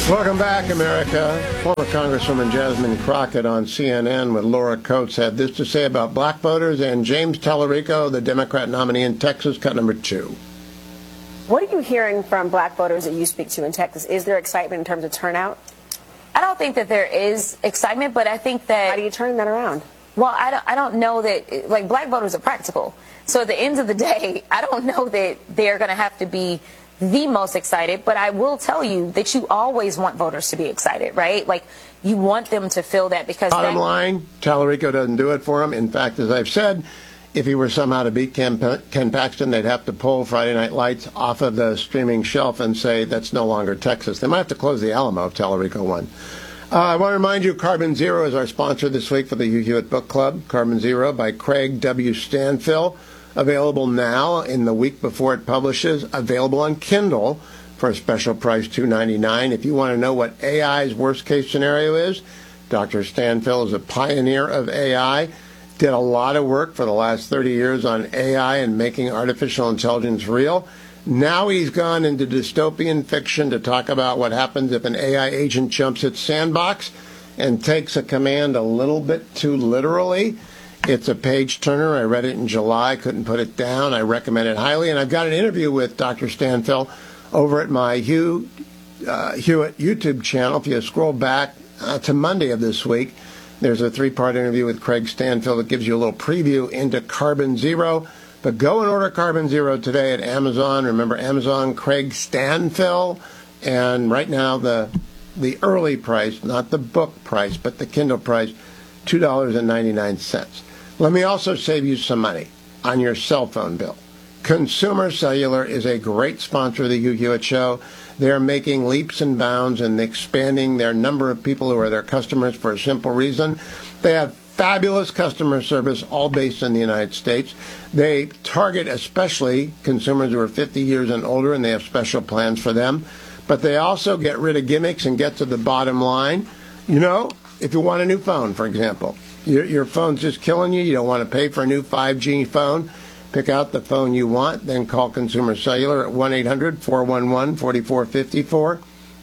Welcome back, America. Former Congresswoman Jasmine Crockett on CNN with Laura Coates had this to say about black voters and James Tallarico, the Democrat nominee in Texas, cut number 2. What are you hearing from black voters that you speak to in Texas? Is there excitement in terms of turnout? I don't think that there is excitement, but I think that... How do you turn that around? Well, I don't know that, like, black voters are practical. So at the end of the day, I don't know that they're going to have to be the most excited, but I will tell you that you always want voters to be excited, right? Like, you want them to feel that because... Bottom line, Tallarico doesn't do it for him. In fact, as I've said, if he were somehow to beat Ken Paxton, they'd have to pull Friday Night Lights off of the streaming shelf and say that's no longer Texas. They might have to close the Alamo if Tallarico won. I want to remind you, Carbon Zero is our sponsor this week for the Hugh Hewitt Book Club. Carbon Zero by Craig W. Stanfill. Available now in the week before it publishes. Available on Kindle for a special price, $2.99. If you want to know what AI's worst-case scenario is, Dr. Stanfill is a pioneer of AI. Did a lot of work for the last 30 years on AI and making artificial intelligence real. Now he's gone into dystopian fiction to talk about what happens if an AI agent jumps its sandbox and takes a command a little bit too literally. It's a page turner. I read it in July, couldn't put it down. I recommend it highly. And I've got an interview with Dr. Stanfill over at my Hugh Hewitt YouTube channel. If you scroll back to Monday of this week, there's a 3-part interview with Craig Stanfill that gives you a little preview into Carbon Zero. But go and order Carbon Zero today at Amazon. Remember, Amazon, Craig Stanfill. And right now, the early price, not the book price, but the Kindle price, $2.99. Let me also save you some money on your cell phone bill. Consumer Cellular is a great sponsor of the Hugh Hewitt Show. They're making leaps and bounds and expanding their number of people who are their customers for a simple reason. They have fabulous customer service, all based in the United States. They target especially consumers who are 50 years and older, and they have special plans for them. But they also get rid of gimmicks and get to the bottom line. You know, if you want a new phone, for example, your phone's just killing you, you don't want to pay for a new 5G phone, pick out the phone you want, then call Consumer Cellular at 1-800-411-4454,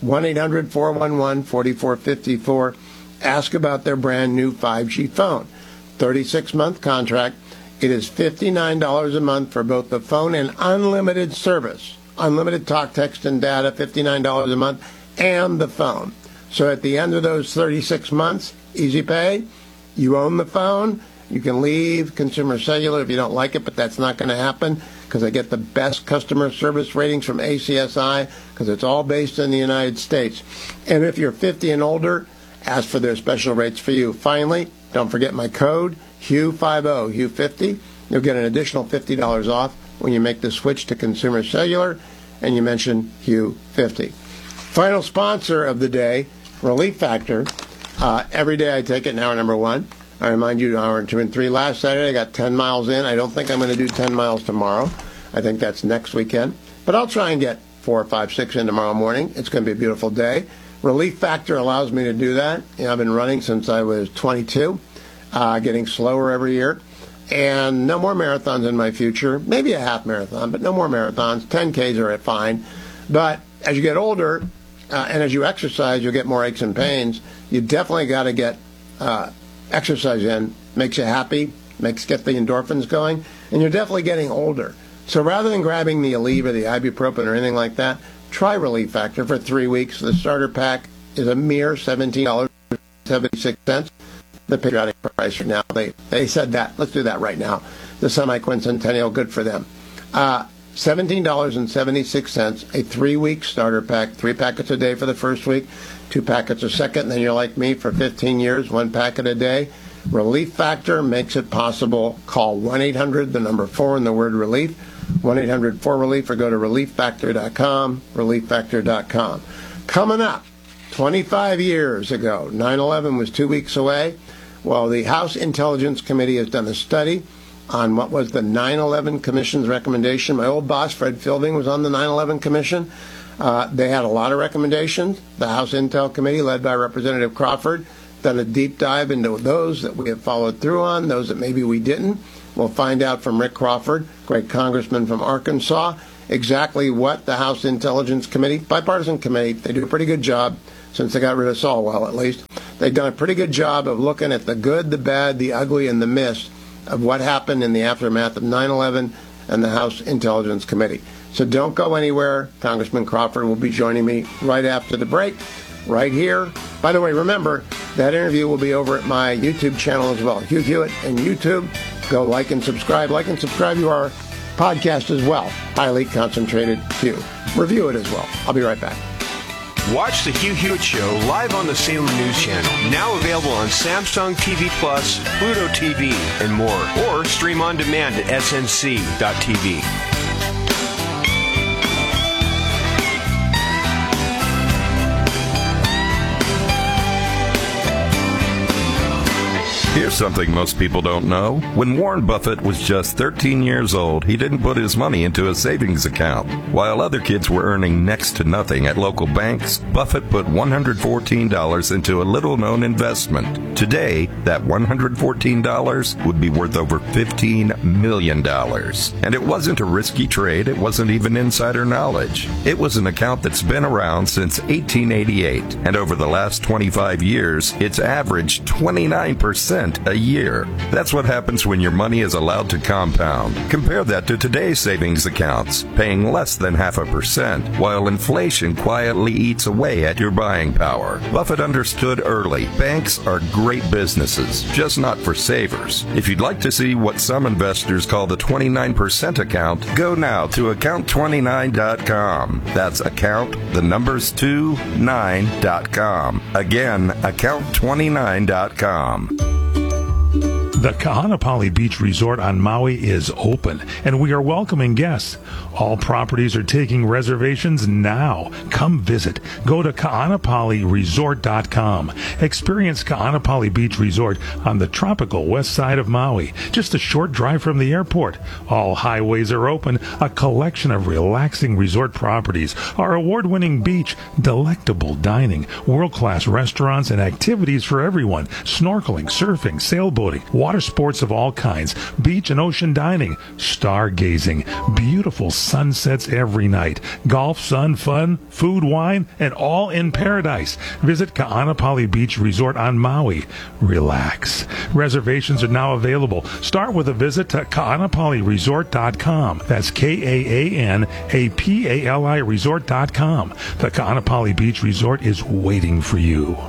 1-800-411-4454. Ask about their brand new 5G phone. 36-month contract. It is $59 a month for both the phone and unlimited service. Unlimited talk, text, and data, $59 a month, and the phone. So at the end of those 36 months, easy pay, you own the phone. You can leave Consumer Cellular if you don't like it, but that's not going to happen because I get the best customer service ratings from ACSI because it's all based in the United States. And if you're 50 and older, ask for their special rates for you. Finally, don't forget my code, HUGH50, HUGH50. You'll get an additional $50 off when you make the switch to Consumer Cellular and you mention HUGH50. Final sponsor of the day, Relief Factor. Every day I take it in hour number 1. I remind you, hour 2 and 3. Last Saturday I got 10 miles in. I don't think I'm going to do 10 miles tomorrow. I think that's next weekend. But I'll try and get 4, 5, 6 in tomorrow morning. It's going to be a beautiful day. Relief Factor allows me to do that. You know, I've been running since I was 22, getting slower every year. And no more marathons in my future. Maybe a half marathon, but no more marathons. 10Ks are fine. But as you get older, and as you exercise, you'll get more aches and pains. You definitely got to get exercise in. Makes you happy, get the endorphins going, and you're definitely getting older. So rather than grabbing the Aleve or the ibuprofen or anything like that, try Relief Factor for 3 weeks. The starter pack is a mere $17.76. The patriotic price right now. They said that. Let's do that right now. The semi-quincentennial, good for them. $17.76, a 3-week starter pack, 3 packets a day for the first week, 2 packets a second, and then you're like me for 15 years, 1 packet a day. Relief Factor makes it possible. Call 1-800, the number 4 and the word relief, 1-800-4RELIEF, or go to relieffactor.com, relieffactor.com. Coming up, 25 years ago, 9/11 was 2 weeks away. Well, the House Intelligence Committee has done a study on what was the 9/11 Commission's recommendation. My old boss, Fred Fielding, was on the 9/11 Commission. They had a lot of recommendations. The House Intel Committee, led by Representative Crawford, done a deep dive into those that we have followed through on, those that maybe we didn't. We'll find out from Rick Crawford, great congressman from Arkansas. exactly what the House Intelligence Committee, bipartisan committee, they do a pretty good job since they got rid of Solwell at least. They've done a pretty good job of looking at the good, the bad, the ugly, and the mist of what happened in the aftermath of 9/11 and the House Intelligence Committee. So don't go anywhere. Congressman Crawford will be joining me right after the break, right here. By the way, remember, that interview will be over at my YouTube channel as well. Hugh Hewitt and YouTube. Go like and subscribe. Like and subscribe to our podcast as well. Highly Concentrated Q. Review it as well. I'll be right back. Watch the Hugh Hewitt Show live on the Salem News Channel. Now available on Samsung TV Plus, Pluto TV, and more. Or stream on demand at snc.tv. Here's something most people don't know. When Warren Buffett was just 13 years old, he didn't put his money into a savings account. While other kids were earning next to nothing at local banks, Buffett put $114 into a little-known investment. Today, that $114 would be worth over $15 million. And it wasn't a risky trade. It wasn't even insider knowledge. It was an account that's been around since 1888. And over the last 25 years, it's averaged 29% a year. That's what happens when your money is allowed to compound. Compare that to today's savings accounts, paying less than 0.5%, while inflation quietly eats away at your buying power. Buffett understood early. Banks are great businesses, just not for savers. If you'd like to see what some investors call the 29% account, go now to account29.com. That's account, the numbers 29.com. Again, account29.com. The Kahanapali Beach Resort on Maui is open, and we are welcoming guests. All properties are taking reservations now. Come visit. Go to kahanapaliresort.com. Experience Kahanapali Beach Resort on the tropical west side of Maui, just a short drive from the airport. All highways are open, a collection of relaxing resort properties, our award-winning beach, delectable dining, world-class restaurants, and activities for everyone, snorkeling, surfing, sailboating, water sports of all kinds, beach and ocean dining, stargazing, beautiful sunsets every night, golf, sun, fun, food, wine, and all in paradise. Visit Kahanapali Beach Resort on Maui. Relax. Reservations are now available. Start with a visit to kahanapaliresort.com. That's KAANAPALI resort.com. The Kahanapali Beach Resort is waiting for you.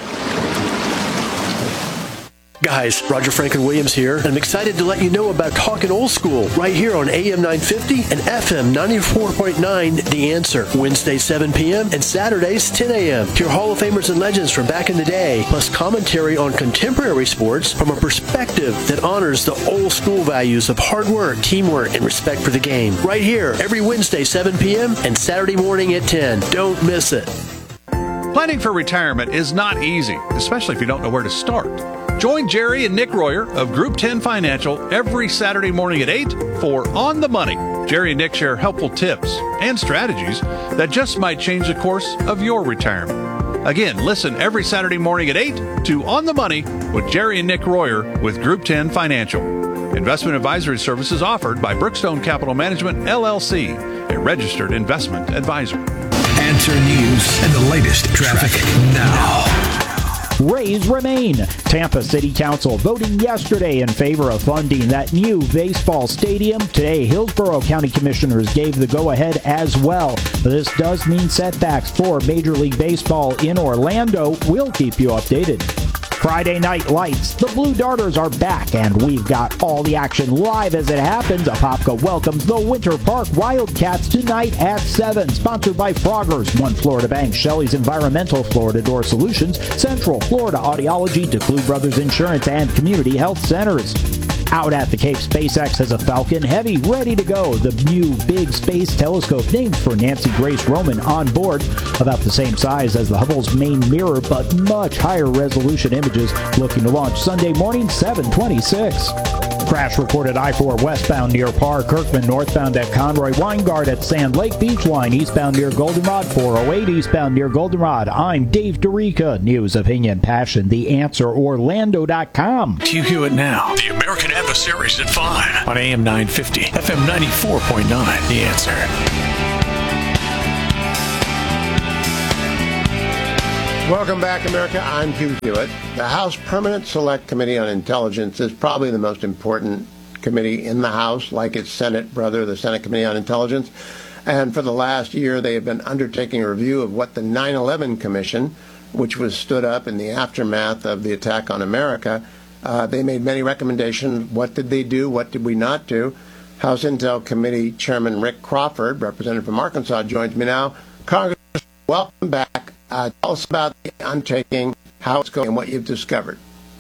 Guys, Roger Franklin Williams here, and I'm excited to let you know about Talkin' Old School right here on AM 950 and FM 94.9 The Answer. Wednesdays 7 p.m. and Saturdays 10 a.m. Hear Hall of Famers and legends from back in the day, plus commentary on contemporary sports from a perspective that honors the old school values of hard work, teamwork, and respect for the game. Right here, every Wednesday 7 p.m. and Saturday morning at 10. Don't miss it. Planning for retirement is not easy, especially if you don't know where to start. Join Jerry and Nick Royer of Group 10 Financial every Saturday morning at 8 for On the Money. Jerry and Nick share helpful tips and strategies that just might change the course of your retirement. Again, listen every Saturday morning at 8 to On the Money with Jerry and Nick Royer with Group 10 Financial. Investment advisory services offered by Brookstone Capital Management, LLC, a registered investment advisor. Answer News and the latest traffic now. Rays remain. Tampa City Council voting yesterday in favor of funding that new baseball stadium. Today, Hillsborough County Commissioners gave the go-ahead as well. This does mean setbacks for Major League Baseball in Orlando. We'll keep you updated. Friday Night Lights. The Blue Darters are back, and we've got all the action live as it happens. Apopka welcomes the Winter Park Wildcats tonight at 7. Sponsored by Froggers, One Florida Bank, Shelley's Environmental, Florida Door Solutions, Central Florida Audiology, DeClue Brothers Insurance, and Community Health Centers. Out at the Cape, SpaceX has a Falcon Heavy ready to go. The new big space telescope named for Nancy Grace Roman on board. About the same size as the Hubble's main mirror, but much higher resolution images. Looking to launch Sunday morning, 7/26. Crash reported I-4 westbound near Parr, Kirkman northbound at Conroy, Weingard at Sand Lake, Beachline eastbound near Goldenrod, 408 eastbound near Goldenrod. I'm Dave DeRica. News, opinion, passion. The Answer, Orlando.com. Hugh Hewitt now. The American Adversaries at 5 on AM 950, FM 94.9. The Answer. Welcome back, America. I'm Hugh Hewitt. The House Permanent Select Committee on Intelligence is probably the most important committee in the House, like its Senate brother, the Senate Committee on Intelligence. And for the last year, they have been undertaking a review of what the 9/11 Commission, which was stood up in the aftermath of the attack on America, they made many recommendations. What did they do? What did we not do? House Intel Committee Chairman Rick Crawford, representative from Arkansas, joins me now. Congressman, welcome back. Tell us about the undertaking, how it's going, and what you've discovered.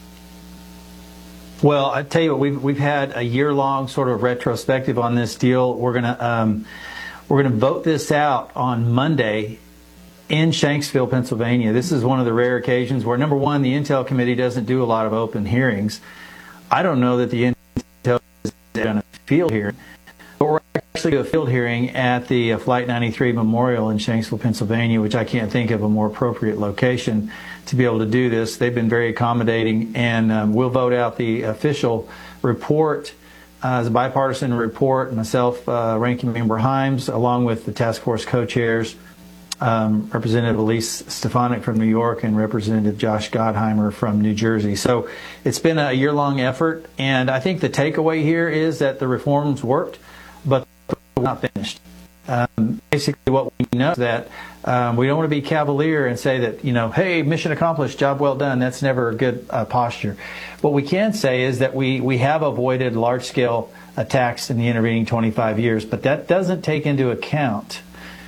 Well, I tell you what, we've had a year-long sort of retrospective on this deal. We're gonna vote this out on Monday in Shanksville, Pennsylvania. This is one of the rare occasions where, number one, the Intel Committee doesn't do a lot of open hearings. I don't know that the Intel is going to field hearing, but we're actually doing a field hearing at the Flight 93 Memorial in Shanksville, Pennsylvania, which I can't think of a more appropriate location to be able to do this. They've been very accommodating, and we'll vote out the official report as a bipartisan report. Myself, Ranking Member Himes, along with the task force co-chairs, Representative Elise Stefanik from New York and Representative Josh Gottheimer from New Jersey. So it's been a year-long effort, and I think the takeaway here is that the reforms worked, but we're not finished. Basically what we know is that we don't want to be cavalier and say that, hey, mission accomplished, job well done. That's never a good posture. What we can say is that we have avoided large-scale attacks in the intervening 25 years, but that doesn't take into account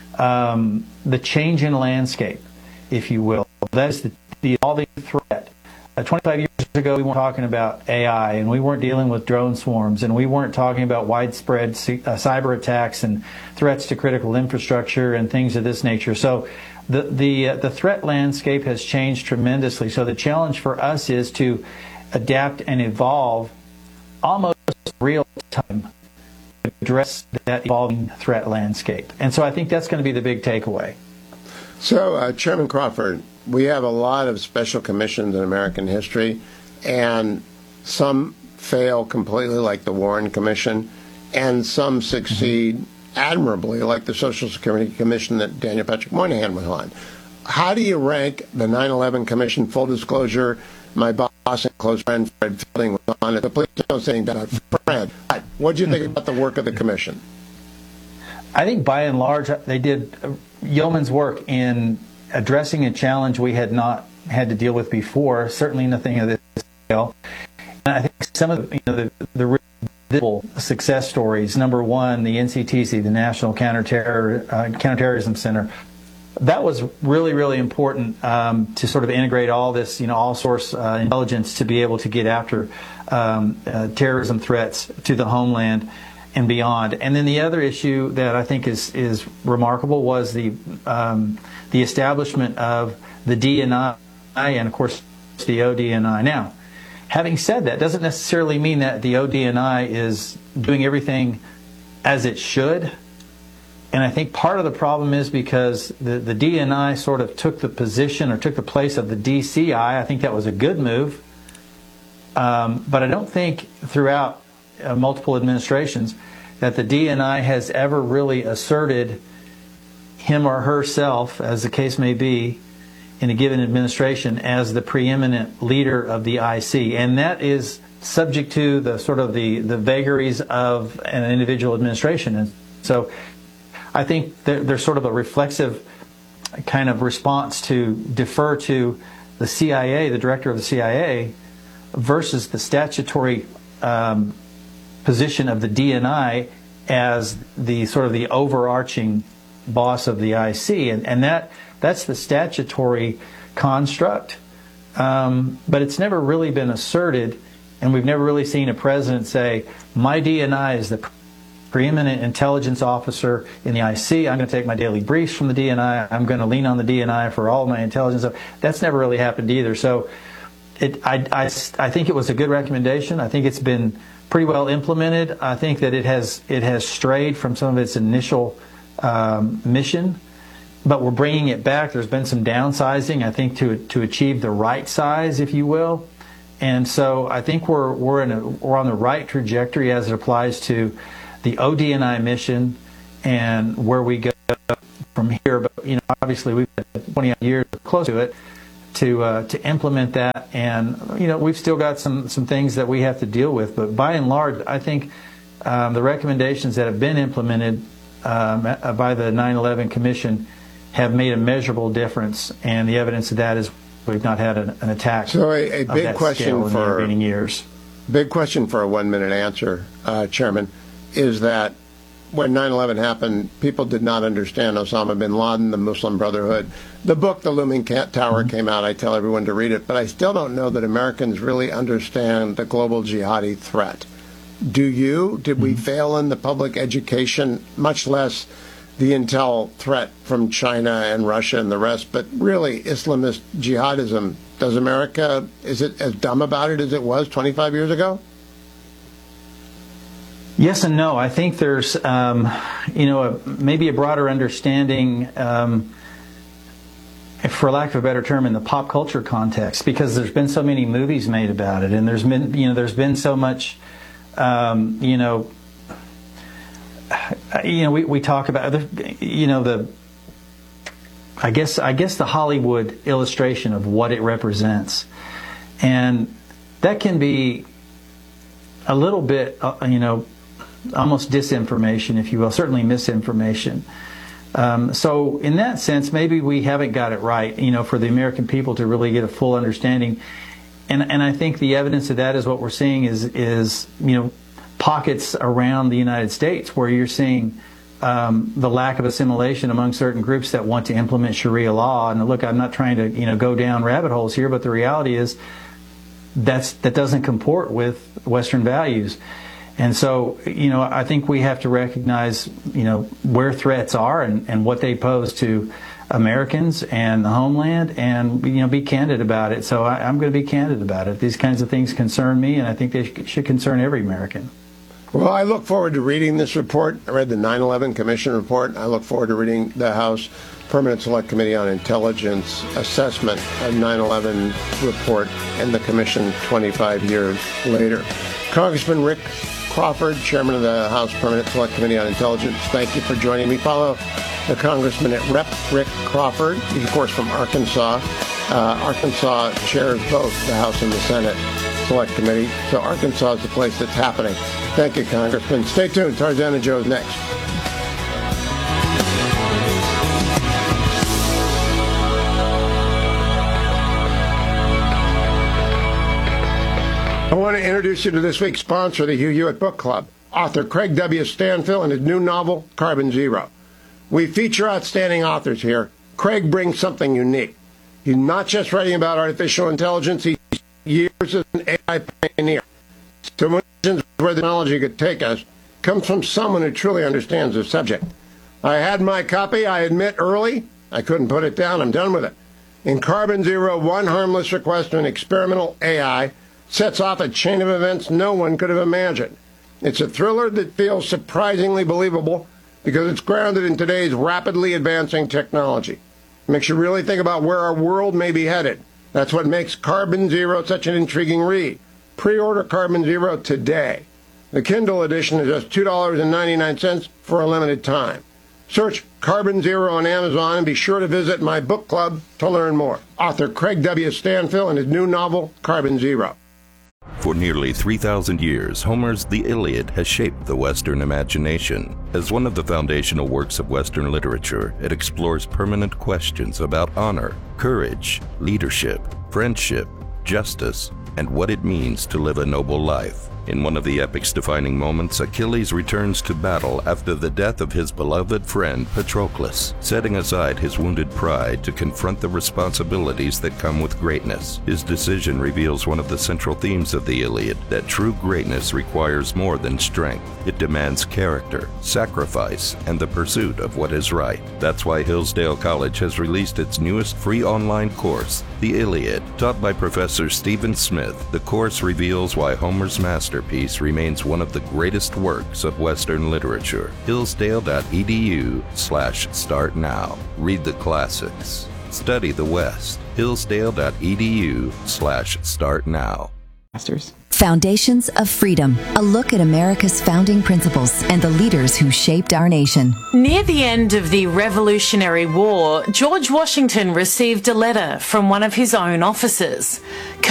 the change in landscape, if you will. That is the evolving threat. 25 years ago, we weren't talking about AI, and we weren't dealing with drone swarms, and we weren't talking about widespread cyber attacks and threats to critical infrastructure and things of this nature. So the threat landscape has changed tremendously. So the challenge for us is to adapt and evolve almost real time to address that evolving threat landscape. And so I think that's going to be the big takeaway. So, Chairman Crawford, we have a lot of special commissions in American history, and some fail completely, like the Warren Commission, and some succeed admirably, like the Social Security Commission that Daniel Patrick Moynihan was on. How do you rank the 9/11 Commission? Full disclosure, my boss and close friend Fred Fielding was on it, but please don't say anything about Fred. What do you think about the work of the Commission? I think by and large they did yeoman's work in addressing a challenge we had not had to deal with before, certainly nothing of this scale. And I think some of the visible success stories, number one, the NCTC, the National Counterterrorism Center, that was really, really important to sort of integrate all this, all source intelligence to be able to get after terrorism threats to the homeland and beyond. And then the other issue that I think is remarkable was the establishment of the DNI and, of course, the ODNI. Now, having said that, doesn't necessarily mean that the ODNI is doing everything as it should. And I think part of the problem is because the DNI sort of took the position or took the place of the DCI. I think that was a good move. But I don't think throughout multiple administrations that the DNI has ever really asserted him or herself, as the case may be, in a given administration as the preeminent leader of the IC. And that is subject to the sort of the vagaries of an individual administration. And so I think there's sort of a reflexive kind of response to defer to the CIA, the director of the CIA, versus the statutory position of the DNI as the sort of the overarching boss of the IC, and that's the statutory construct. But it's never really been asserted, and we've never really seen a president say, my DNI is the preeminent intelligence officer in the IC. I'm going to take my daily briefs from the DNI. I'm going to lean on the DNI for all my intelligence. That's never really happened either. So I think it was a good recommendation. I think it's been pretty well implemented. I think that it has strayed from some of its initial mission, but we're bringing it back. There's been some downsizing, I think, to achieve the right size, if you will. And so I think we're on the right trajectory as it applies to the ODNI mission and where we go from here. But obviously we've had 20 years close to it. to implement that. And we've still got some things that we have to deal with. But by and large, I think the recommendations that have been implemented by the 9/11 Commission have made a measurable difference, and the evidence of that is we've not had an attack. So a of big that question scale in the for intervening years. Big question for a 1-minute answer, Chairman, is that when 9/11 happened, people did not understand Osama bin Laden, the Muslim Brotherhood. The book, The Looming Tower, came out. I tell everyone to read it, but I still don't know that Americans really understand the global jihadi threat. Do you? Did we fail in the public education, much less the intel threat from China and Russia and the rest? But really, Islamist jihadism, is it as dumb about it as it was 25 years ago? Yes and no. I think there's, maybe a broader understanding, for lack of a better term, in the pop culture context, because there's been so many movies made about it, and there's been so much, we talk about I guess the Hollywood illustration of what it represents, and that can be a little bit, almost disinformation, if you will, certainly misinformation. So in that sense, maybe we haven't got it right, for the American people to really get a full understanding. And I think the evidence of that is what we're seeing is pockets around the United States where you're seeing the lack of assimilation among certain groups that want to implement Sharia law. And look, I'm not trying to go down rabbit holes here, but the reality is that doesn't comport with Western values. And so, I think we have to recognize, where threats are and what they pose to Americans and the homeland, and, be candid about it. So I'm going to be candid about it. These kinds of things concern me, and I think they should concern every American. Well, I look forward to reading this report. I read the 9/11 Commission report. I look forward to reading the House Permanent Select Committee on Intelligence assessment of 9/11 report and the Commission 25 years later. Congressman Rick Crawford, Chairman of the House Permanent Select Committee on Intelligence, thank you for joining me. Follow the Congressman at Rep. Rick Crawford. He's, of course, from Arkansas. Arkansas chairs both the House and the Senate Select Committee, so Arkansas is the place that's happening. Thank you, Congressman. Stay tuned. Tarzan and Joe is next. I want to introduce you to this week's sponsor, the Hugh Hewitt Book Club, author Craig W. Stanfill and his new novel, Carbon Zero. We feature outstanding authors here. Craig brings something unique. He's not just writing about artificial intelligence, he's years as an AI pioneer. So when where the technology could take us comes from someone who truly understands the subject. I had my copy, I admit, early. I couldn't put it down. I'm done with it. In Carbon Zero, one harmless request to an experimental AI sets off a chain of events no one could have imagined. It's a thriller that feels surprisingly believable because it's grounded in today's rapidly advancing technology. It makes you really think about where our world may be headed. That's what makes Carbon Zero such an intriguing read. Pre-order Carbon Zero today. The Kindle edition is just $2.99 for a limited time. Search Carbon Zero on Amazon and be sure to visit my book club to learn more. Author Craig W. Stanfill and his new novel, Carbon Zero. For nearly 3,000 years, Homer's The Iliad has shaped the Western imagination. As one of the foundational works of Western literature, it explores permanent questions about honor, courage, leadership, friendship, justice, and what it means to live a noble life. In one of the epic's defining moments, Achilles returns to battle after the death of his beloved friend Patroclus, setting aside his wounded pride to confront the responsibilities that come with greatness. His decision reveals one of the central themes of the Iliad, that true greatness requires more than strength. It demands character, sacrifice, and the pursuit of what is right. That's why Hillsdale College has released its newest free online course, The Iliad. Taught by Professor Stephen Smith, the course reveals why Homer's masterpiece remains one of the greatest works of Western literature. Hillsdale.edu/start now. Read the classics. Study the West. Hillsdale.edu/start now. Masters. Foundations of Freedom, a look at America's founding principles and the leaders who shaped our nation. Near the end of the Revolutionary War, George Washington received a letter from one of his own officers.